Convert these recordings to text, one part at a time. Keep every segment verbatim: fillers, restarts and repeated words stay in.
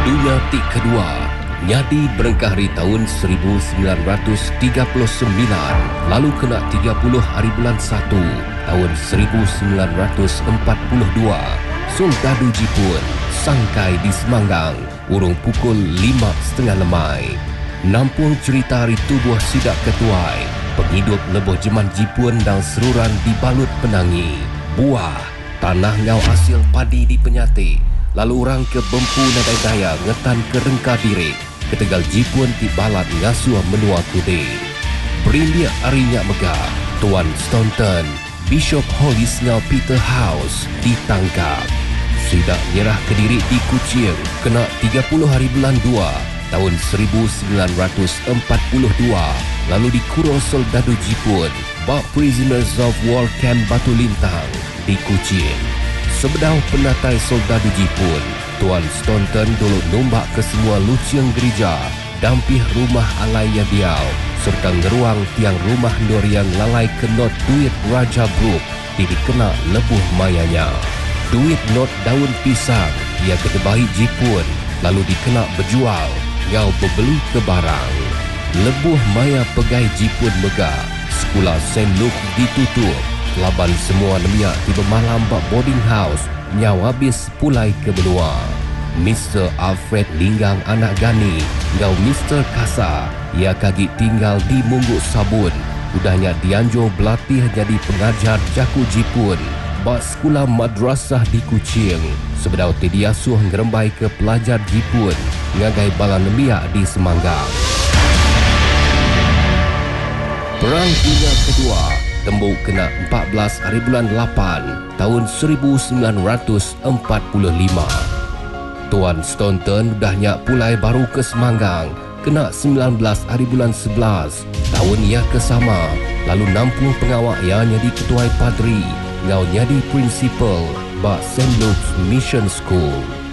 Dunia Tik kedua nyadi berengkah hari tahun seribu sembilan ratus tiga puluh sembilan, lalu kena tiga puluh hari bulan satu tahun seribu sembilan ratus empat puluh dua. Soldadu Jepun sangkai di Semanggang urung pukul lima setengah lemai. Nampung cerita hari tubuh sidak ketuai, penghidup leboh jeman Jepun dan seruran dibalut penangi. Buah, tanah ngau hasil padi di Penyati, lalu orang ke Bempu nadai daya ngetan ke Rengka Birik, ketegal Jepun di balat ngasuh menua kude. Berindia arinya megah, Tuan Staunton, Bishop Hollis ngau Peter House ditangkap. Sidak nyerah ke diri di Kuching, kena tiga puluh hari bulan dua tahun seribu sembilan ratus empat puluh dua, lalu dikurung soldadu Jepun bak Prisoners of War Camp Batu Lintang di Kuching. Sebedau penatai soldadu Jepun, Tuan Staunton dulu nombak ke semua luciang gereja, dampih rumah alai Yadiau, serta ngeruang tiang rumah Nur yang lalai ke not duit Raja Brook di dikena lebuh mayanya. Duit not daun pisang ia ketebahi Jepun, lalu dikena berjual, ngau berbeli ke barang. Lebuh maya pegai Jepun megah, sekolah Saint Luke ditutup, laban semua nemiak tiba malam bak boarding house, nyau habis pulai ke benua. Mister Alfred Linggang anak Gani, ngau Mister Kasa, ia kagik tinggal di Mungguk Sabun, udahnya dianjur berlatih jadi pengajar jaku Jepun bak sekolah madrasah di Kuching. Sebedau tediasuh ngerembai ke pelajar Jepun ngagai bala nemiak di Semanggang. Perang Dunia Kedua tembuk kena empat belas hari bulan lapan tahun seribu sembilan ratus empat puluh lima. Tuan Staunton udahnya pulai baru ke Semanggang, kena sembilan belas hari bulan sebelas tahun ia kesama, lalu nampung pengawak ia jadi ketuai padri, ngau jadi prinsipal bak Saint Luke's Mission School.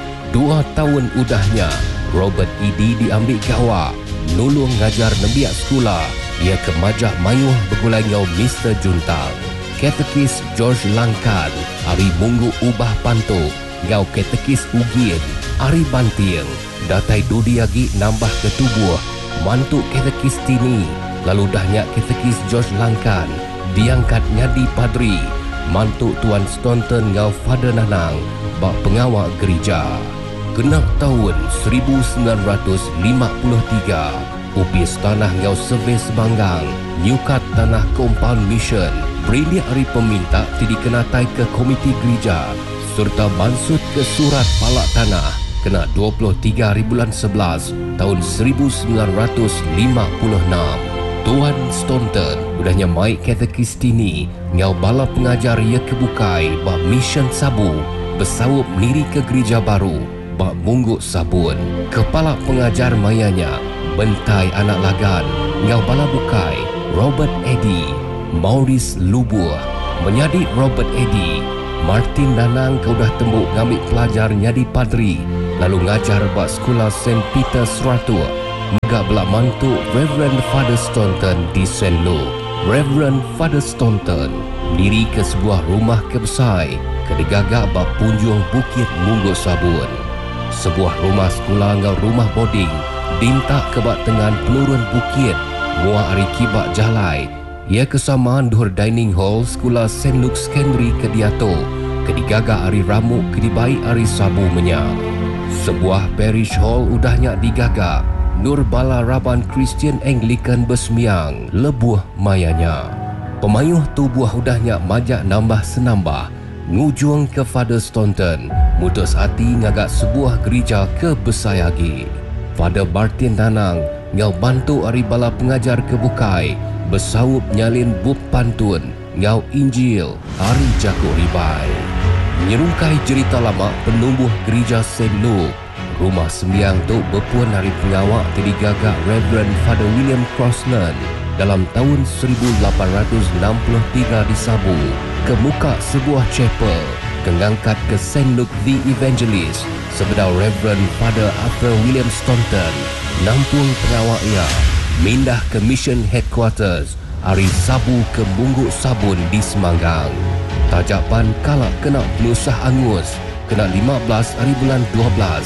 Dua tahun udahnya Robert Eddy diambil gawak, nulung ngajar nembiak sekolah. Ia ke Majah Mayuh bergulai ngau Mister Juntang. Katekis George Langkan, Ari Munggu Ubah Pantuk, ngau katekis Ugin, Ari Banting. Datai Dudi Agi nambah ke tubuh, mantuk katekis Tini. Lalu dahnya katekis George Langkan diangkat nyadi padri, mantuk Tuan Staunton ngau Father Nanang bak pengawal gereja. Genap tahun seribu sembilan ratus lima puluh tiga, upis tanah ngau Survey Semanggang, nyukat tanah Compound Mission, berindia hari peminta tidak kenatai ke komiti gereja, serta mansut ke surat palak tanah, kena dua puluh tiga hari bulan sebelas tahun seribu sembilan ratus lima puluh enam. Tuan Staunton udahnya maik katekis Tini, ngau bala pengajar ia kebukai bak Mission Sabu, bersawup niri ke gereja baru bak Mungguk Sabun. Kepala pengajar mayanya Bentai anak lagan, ngau bala bukai Robert Eddy, Maurice Lubuh. Menjadi Robert Eddy, Martin Nanang kau dah tembuk ngambil pelajar nyadi padri, lalu ngajar bak sekolah Saint Peter Seratu. Megak belak mantuk Reverend Father Staunton di Saint Luke. Reverend Father Staunton diri ke sebuah rumah kebesai kedegagak bak punjung Bukit Mungguk Sabun. Sebuah rumah sekolah ngau rumah boarding dintak ke bak tengan penurun bukit, muah ari kibak jalai. Ia kesamaan duhur dining hall sekolah Saint Luke Secondary ke Diato, kedigagak ari ramuk kedibai ari sabu menyang. Sebuah parish hall udahnya digagak, Nur Bala Raban Christian Anglican Besmiang, lebuh mayanya. Pemayuh tubuh udahnya majak nambah senambah, ngujung ke Father Staunton, mutus hati ngagak sebuah gereja ke Besayagi. Father Martin Nanang ngau bantu ari bala pengajar kebukai, bersawup nyalin bub pantun, ngau Injil, hari jago ribai. Nyerungkai cerita lama penumbuh gereja Saint Luke, rumah sembiang tu berpuan hari pengawak terdigagak Reverend Father William Crossland dalam tahun seribu lapan ratus enam puluh tiga di Sabu, ke muka sebuah chapel, kengangkat ke Saint Luke the Evangelist, sebedau Reverend Father Arthur William Staunton, nampung pengawak ia, mindah ke Mission Headquarters, hari Sabu ke Mungguk Sabun di Semanggang. Tajapan kalak kena penusah angus, kena lima belas hari bulan dua belas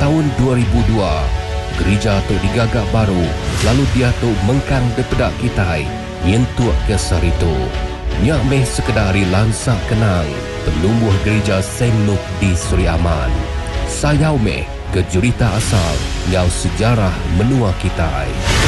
tahun dua ribu dua, gereja tu digagak baru, lalu dia tu mengkang depedak kitai, nyentuak ke saritu. Nyak meh sekedar hari lansak kenang, penumbuh gereja Saint Luke di Suri Aman. Sayau meh ke jurita asal, nyau sejarah menua kitai.